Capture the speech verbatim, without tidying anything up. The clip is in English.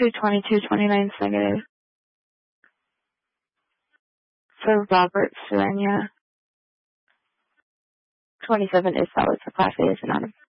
two twenty-two twenty-nine is negative. For Robert Serenia. twenty-seven is solid for Class A is anonymous.